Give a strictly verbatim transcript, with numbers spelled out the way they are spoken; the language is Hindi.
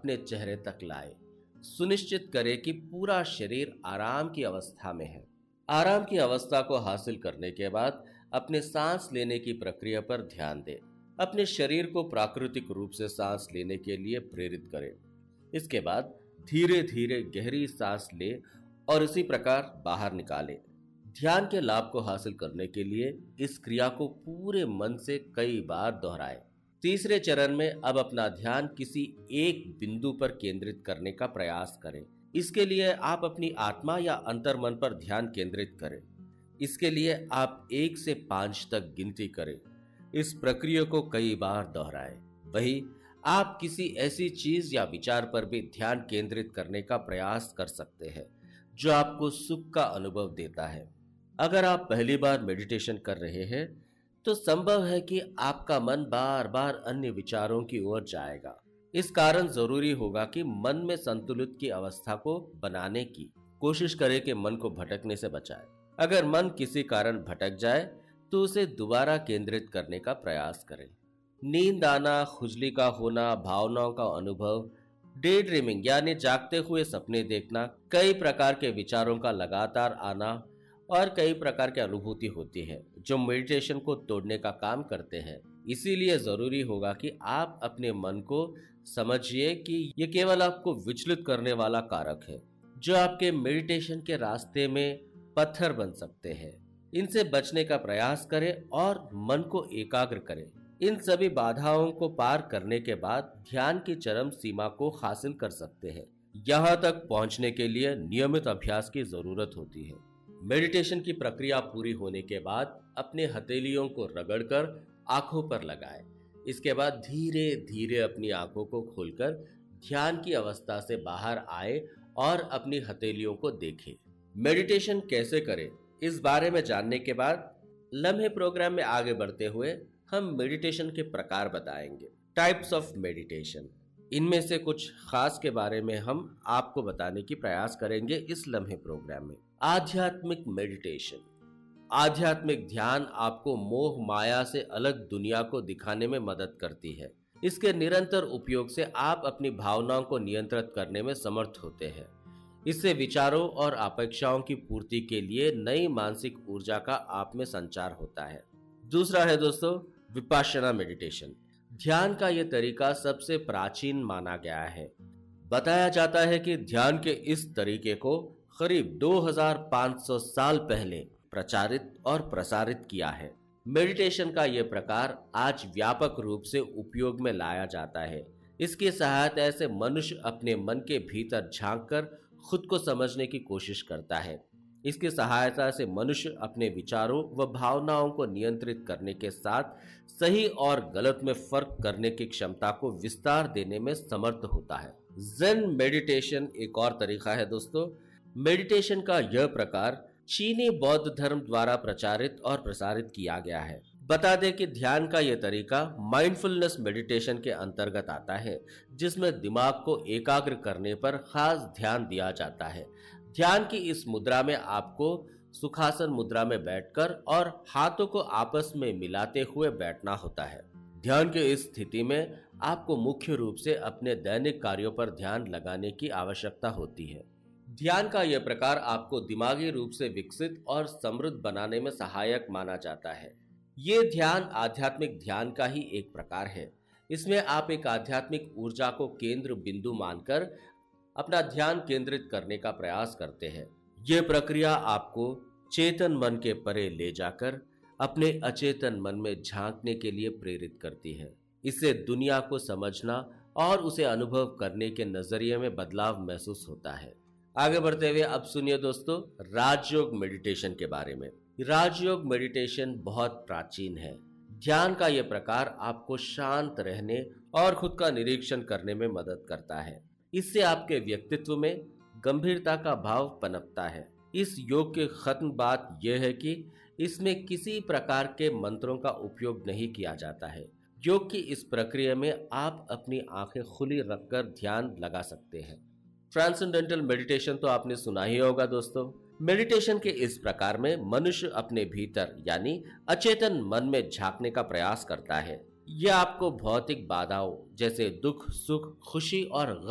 अपने चेहरे तक लाए। सुनिश्चित करें कि पूरा शरीर आराम की अवस्था में है। आराम की अवस्था को हासिल करने के बाद अपने सांस लेने की प्रक्रिया पर ध्यान दें। अपने शरीर को प्राकृतिक रूप से सांस लेने के लिए प्रेरित करें। इसके बाद धीरे धीरे गहरी सांस लें और इसी प्रकार बाहर निकालें। ध्यान के लाभ को हासिल करने के लिए इस क्रिया को पूरे मन से कई बार दोहराएं। तीसरे चरण में अब अपना ध्यान किसी एक बिंदु पर केंद्रित करने का प्रयास करें। इसके लिए आप अपनी आत्मा या अंतर्मन पर ध्यान केंद्रित करें। इसके लिए आप एक से पांच तक गिनती करें। इस प्रक्रिया को कई बार दोहराएं। वहीं आप किसी ऐसी चीज या विचार पर भी ध्यान केंद्रित करने का प्रयास कर सकते हैं जो आपको सुख का अनुभव देता है। अगर आप पहली बार मेडिटेशन कर रहे हैं तो संभव है कि आपका मन बार बार अन्य विचारों की ओर जाएगा। इस कारण जरूरी होगा कि मन में संतुलित की अवस्था को बनाने की कोशिश करें कि मन को भटकने से बचाए। अगर मन किसी कारण भटक जाए तो उसे दोबारा केंद्रित करने का प्रयास करें। नींद आना, खुजली का होना, भावनाओं का अनुभव, डे ड्रीमिंग यानी जागते हुए सपने देखना, कई प्रकार के विचारों का लगातार आना और कई प्रकार की अनुभूति होती है जो मेडिटेशन को तोड़ने का काम करते हैं। इसीलिए जरूरी होगा कि आप अपने मन को समझिए कि ये केवल आपको विचलित करने वाला कारक है जो आपके मेडिटेशन के रास्ते में पत्थर बन सकते हैं। इनसे बचने का प्रयास करें और मन को एकाग्र करें। इन सभी बाधाओं को पार करने के बाद ध्यान की चरम सीमा को हासिल कर सकते हैं। यहाँ तक पहुँचने के लिए नियमित अभ्यास की जरूरत होती है। मेडिटेशन की प्रक्रिया पूरी होने के बाद अपने हथेलियों को रगड़कर आंखों पर लगाएं। इसके बाद धीरे धीरे अपनी आंखों को खोलकर ध्यान की अवस्था से बाहर आए और अपनी हथेलियों को देखें। मेडिटेशन कैसे करें, इस बारे में जानने के बाद लम्हे प्रोग्राम में आगे बढ़ते हुए हम मेडिटेशन के प्रकार बताएंगे। टाइप्स ऑफ मेडिटेशन, इनमें से कुछ खास के बारे में हम आपको बताने की प्रयास करेंगे इस लम्हे प्रोग्राम में। आध्यात्मिक मेडिटेशन, आध्यात्मिक ध्यान आपको मोह माया से अलग दुनिया को दिखाने में मदद करती है। इसके निरंतर उपयोग से आप अपनी भावनाओं को नियंत्रित करने में समर्थ होते हैं। इससे विचारों और अपेक्षाओं की पूर्ति के लिए नई मानसिक ऊर्जा का आप में संचार होता है। दूसरा है दोस्तों विपश्यना मेडिटेशन। ध्यान का यह तरीका सबसे प्राचीन माना गया है। बताया जाता है कि ध्यान के इस तरीके को करीब दो हज़ार पाँच सौ साल पहले प्रचारित और प्रसारित किया है। मेडिटेशन का यह प्रकार आज व्यापक रूप से उपयोग में लाया जाता है। इसकी सहायता से मनुष्य अपने मन के भीतर झांककर खुद को समझने की कोशिश करता है। इसकी सहायता से मनुष्य अपने विचारों व भावनाओं को नियंत्रित करने के साथ सही और गलत में फर्क करने की क्षमता को विस्तार देने में समर्थ होता है। ज़ेन मेडिटेशन एक और तरीका है दोस्तों। मेडिटेशन का यह प्रकार चीनी बौद्ध धर्म द्वारा प्रचारित और प्रसारित किया गया है। बता दें कि ध्यान का यह तरीका माइंडफुलनेस मेडिटेशन के अंतर्गत आता है, जिसमें दिमाग को एकाग्र करने पर खास ध्यान दिया जाता है। ध्यान की इस मुद्रा में आपको सुखासन मुद्रा में बैठकर और हाथों को आपस में मिलाते हुए बैठना होता है। ध्यान की इस स्थिति में आपको मुख्य रूप से अपने दैनिक कार्यों पर ध्यान लगाने की आवश्यकता होती है। ध्यान का यह प्रकार आपको दिमागी रूप से विकसित और समृद्ध बनाने में सहायक माना जाता है। ये ध्यान आध्यात्मिक ध्यान का ही एक प्रकार है। इसमें आप एक आध्यात्मिक ऊर्जा को केंद्र बिंदु मानकर अपना ध्यान केंद्रित करने का प्रयास करते हैं। यह प्रक्रिया आपको चेतन मन के परे ले जाकर अपने अचेतन मन में झांकने के लिए प्रेरित करती है। इससे दुनिया को समझना और उसे अनुभव करने के नजरिए में बदलाव महसूस होता है। आगे बढ़ते हुए अब सुनिए दोस्तों राजयोग मेडिटेशन के बारे में। राजयोग मेडिटेशन बहुत प्राचीन है। ध्यान का यह प्रकार आपको शांत रहने और खुद का निरीक्षण करने में मदद करता है। इससे आपके व्यक्तित्व में गंभीरता का भाव पनपता है। इस योग की खत्म बात यह है कि इसमें किसी प्रकार के मंत्रों का उपयोग नहीं किया जाता है। योग की इस प्रक्रिया में आप अपनी आंखें खुली रखकर ध्यान लगा सकते हैं। ट्रांसेंडेंटल मेडिटेशन तो आपने सुना ही होगा दोस्तों। मेडिटेशन के इस प्रकार में मनुष्य अपने भीतर यानी अचेतन मन में झांकने का प्रयास करता है। यह आपको भौतिक बाधाओं जैसे दुख, सुख, खुशी और